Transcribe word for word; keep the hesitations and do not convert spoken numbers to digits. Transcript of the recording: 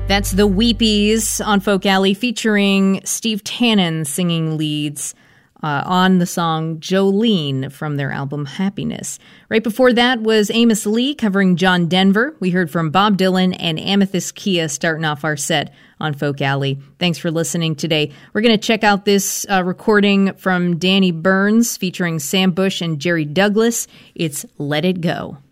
That's the Weepies on Folk Alley featuring Steve Tannen singing leads uh, on the song Jolene from their album Happiness. Right before that was Amos Lee covering John Denver. We heard from Bob Dylan and Amethyst Kia starting off our set on Folk Alley. Thanks for listening today. We're going to check out this uh, recording from Danny Burns featuring Sam Bush and Jerry Douglas. It's Let It Go.